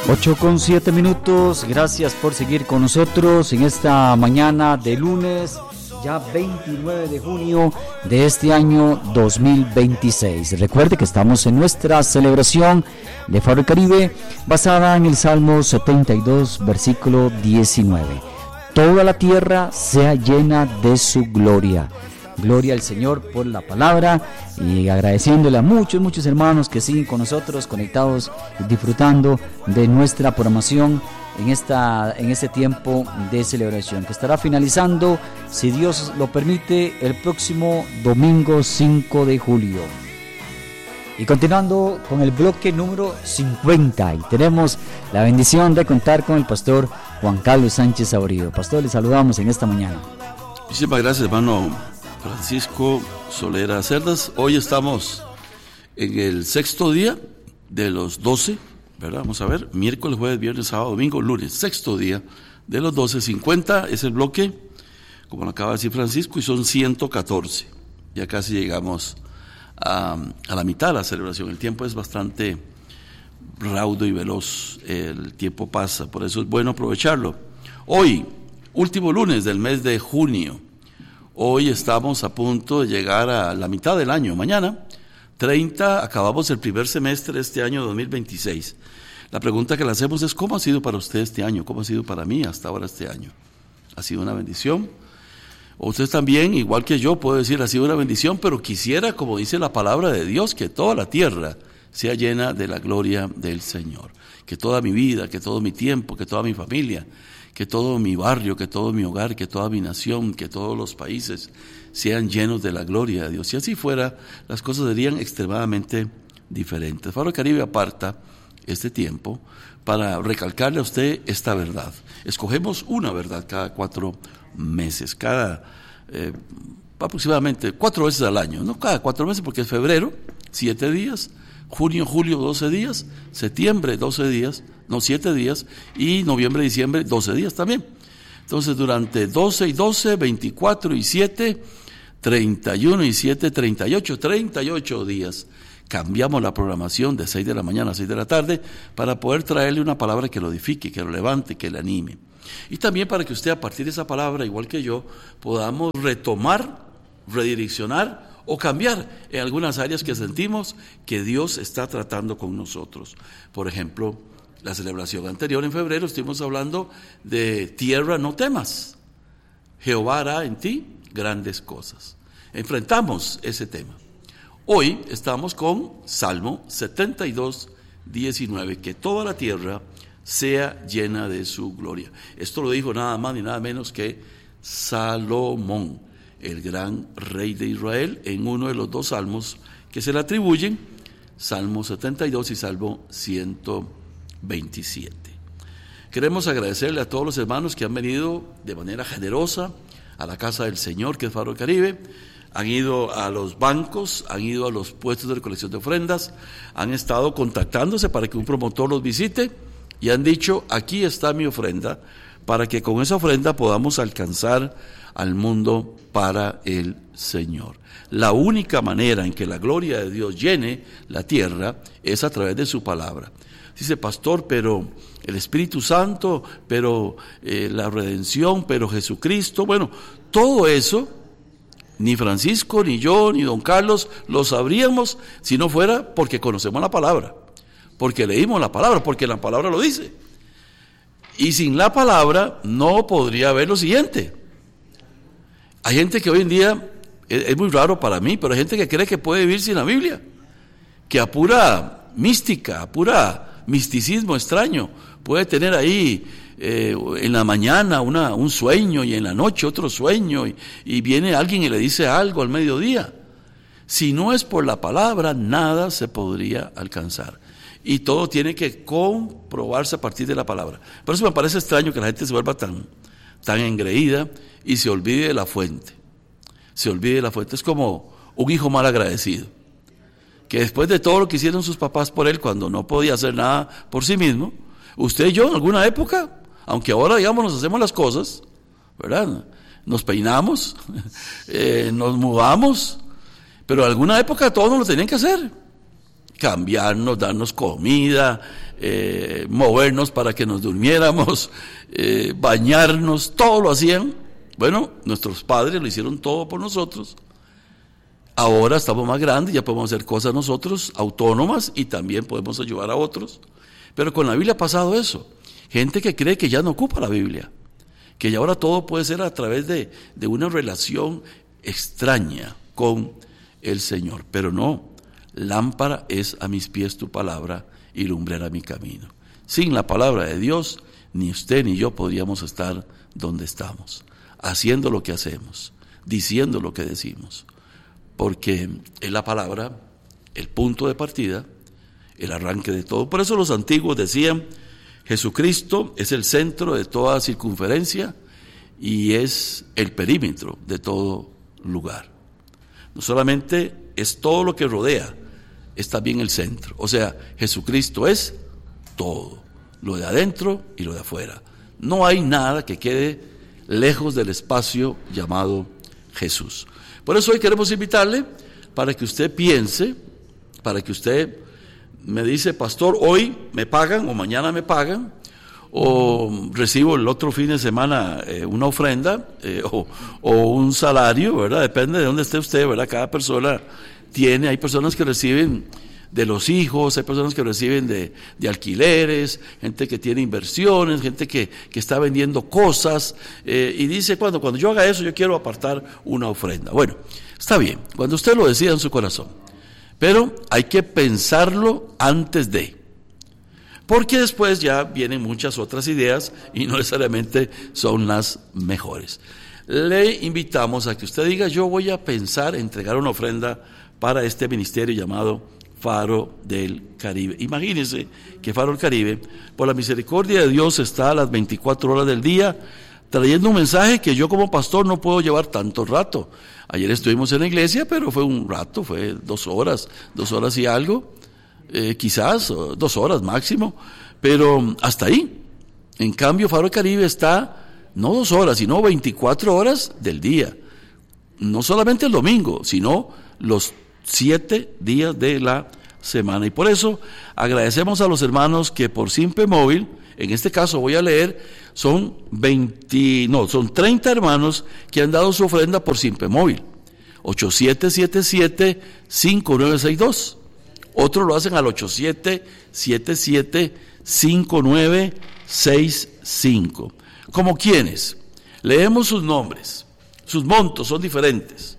8:07. Gracias por seguir con nosotros en esta mañana de lunes, ya 29 de junio de este año 2026. Recuerde que estamos en nuestra celebración de Faro Caribe basada en el Salmo 72, versículo 19. Toda la tierra sea llena de su gloria. Gloria al Señor por la palabra y agradeciéndole a muchos hermanos que siguen con nosotros conectados y disfrutando de nuestra programación en este tiempo de celebración que estará finalizando, si Dios lo permite, el próximo domingo 5 de julio. Y continuando con el bloque número 50, y tenemos la bendición de contar con el pastor Juan Carlos Sánchez Saborío. Pastor, le saludamos en esta mañana. Muchísimas gracias, hermano Francisco Solera Cerdas. Hoy estamos en el sexto día de los 12, ¿verdad? Vamos a ver, miércoles, jueves, viernes, sábado, domingo, lunes, sexto día de los 12. 50 es el bloque, como lo acaba de decir Francisco, y son 114. Ya casi llegamos a la mitad de la celebración. El tiempo es bastante raudo y veloz, el tiempo pasa, por eso es bueno aprovecharlo. Hoy, último lunes del mes de junio. Hoy estamos a punto de llegar a la mitad del año. Mañana, 30, acabamos el primer semestre de este año 2026. La pregunta que le hacemos es: ¿cómo ha sido para usted este año? ¿Cómo ha sido para mí hasta ahora este año? ¿Ha sido una bendición? O usted también, igual que yo, puede decir: ha sido una bendición, pero quisiera, como dice la palabra de Dios, que toda la tierra sea llena de la gloria del Señor. Que toda mi vida, que todo mi tiempo, que toda mi familia, que todo mi barrio, que todo mi hogar, que toda mi nación, que todos los países sean llenos de la gloria de Dios. Si así fuera, las cosas serían extremadamente diferentes. Faro Caribe aparta este tiempo para recalcarle a usted esta verdad. Escogemos una verdad cada 4 meses, aproximadamente 4 veces al año, no cada 4 meses, porque es febrero, 7 días, junio, julio, 12 días, septiembre, 12 días, no 7 días, y noviembre, diciembre, 12 días también. Entonces, durante 12 y 12, 24 y 7, 31 y 7, 38 días, cambiamos la programación de 6 de la mañana a 6 de la tarde para poder traerle una palabra que lo edifique, que lo levante, que le anime. Y también para que usted, a partir de esa palabra, igual que yo, podamos retomar, redireccionar o cambiar en algunas áreas que sentimos que Dios está tratando con nosotros. Por ejemplo, la celebración anterior en febrero estuvimos hablando de tierra, no temas. Jehová hará en ti grandes cosas. Enfrentamos ese tema. Hoy estamos con Salmo 72, 19, que toda la tierra sea llena de su gloria. Esto lo dijo nada más ni nada menos que Salomón, el gran rey de Israel, en uno de los 2 salmos que se le atribuyen, Salmo 72 y Salmo 127. Queremos agradecerle a todos los hermanos que han venido de manera generosa a la casa del Señor, que es Faro Caribe. Han ido a los bancos, han ido a los puestos de recolección de ofrendas, han estado contactándose para que un promotor los visite y han dicho: aquí está mi ofrenda, para que con esa ofrenda podamos alcanzar al mundo para el Señor. La única manera en que la gloria de Dios llene la tierra es a través de su palabra. Dice: pastor, pero el Espíritu Santo, pero la redención, pero Jesucristo. Bueno, todo eso ni Francisco, ni yo, ni don Carlos lo sabríamos si no fuera porque conocemos la palabra, porque leímos la palabra, porque la palabra lo dice. Y sin la palabra no podría haber lo siguiente. Hay gente que hoy en día, es muy raro para mí, pero hay gente que cree que puede vivir sin la Biblia, que a pura mística, a pura misticismo extraño, puede tener ahí en la mañana un sueño y en la noche otro sueño y viene alguien y le dice algo al mediodía. Si no es por la palabra, nada se podría alcanzar. Y todo tiene que comprobarse a partir de la palabra. Por eso me parece extraño que la gente se vuelva tan engreída y se olvide de la fuente. Se olvide de la fuente. Es como un hijo mal agradecido, que después de todo lo que hicieron sus papás por él, cuando no podía hacer nada por sí mismo, usted y yo en alguna época, aunque ahora digamos nos hacemos las cosas, ¿verdad? Nos peinamos, nos mudamos, pero en alguna época todos nos lo tenían que hacer. Cambiarnos, darnos comida, movernos para que nos durmiéramos, bañarnos, todo lo hacían. Bueno, nuestros padres lo hicieron todo por nosotros. Ahora estamos más grandes, ya podemos hacer cosas nosotros, autónomas, y también podemos ayudar a otros. Pero con la Biblia ha pasado eso. Gente que cree que ya no ocupa la Biblia, que ya ahora todo puede ser a través de una relación extraña con el Señor. Pero no, lámpara es a mis pies tu palabra y lumbrera mi camino. Sin la palabra de Dios, ni usted ni yo podríamos estar donde estamos, haciendo lo que hacemos, diciendo lo que decimos, porque es la palabra el punto de partida, el arranque de todo. Por eso los antiguos decían, Jesucristo es el centro de toda circunferencia y es el perímetro de todo lugar. No solamente es todo lo que rodea, es también el centro. O sea, Jesucristo es todo, lo de adentro y lo de afuera. No hay nada que quede lejos del espacio llamado Jesús. Por eso hoy queremos invitarle para que usted piense, para que usted me dice, pastor, hoy me pagan o mañana me pagan, o recibo el otro fin de semana una ofrenda o un salario, ¿verdad? Depende de dónde esté usted, ¿verdad? Cada persona hay personas que reciben de los hijos, hay personas que reciben de alquileres, gente que tiene inversiones, gente que está vendiendo cosas, y dice, cuando yo haga eso, yo quiero apartar una ofrenda. Bueno, está bien, cuando usted lo decida en su corazón, pero hay que pensarlo antes de, porque después ya vienen muchas otras ideas y no necesariamente son las mejores. Le invitamos a que usted diga, yo voy a pensar entregar una ofrenda para este ministerio llamado Faro del Caribe. Imagínense que Faro del Caribe, por la misericordia de Dios, está a las 24 horas del día trayendo un mensaje que yo como pastor no puedo llevar tanto rato. Ayer estuvimos en la iglesia, pero fue un rato, fue 2 horas y algo, quizás 2 horas máximo, pero hasta ahí. En cambio, Faro del Caribe está no 2 horas, sino 24 horas del día. No solamente el domingo, sino los 7 días de la semana. Y por eso agradecemos a los hermanos que por Simpe Móvil, en este caso voy a leer, son 30 hermanos que han dado su ofrenda por Simpe Móvil. 8777-5962. Otros lo hacen al 8777-5965. ¿Como quiénes? Leemos sus nombres. Sus montos son diferentes.